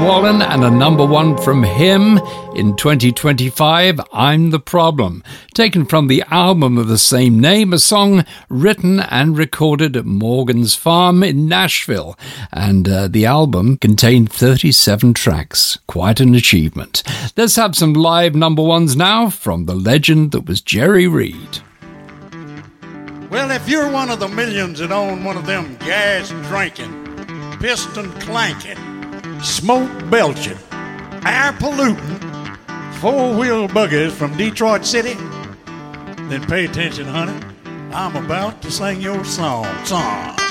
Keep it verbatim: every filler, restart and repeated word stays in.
Wallen, and a number one from him in twenty twenty-five, I'm the Problem, taken from the album of the same name, a song written and recorded at Morgan's Farm in Nashville, and uh, the album contained thirty-seven tracks. Quite an achievement. Let's have some live number ones now from the legend that was Jerry Reed. Well, if you're one of the millions that own one of them gas drinking, piston clanking, smoke belching, air polluting, four-wheel buggies from Detroit City, then pay attention, honey. I'm about to sing your song. Song.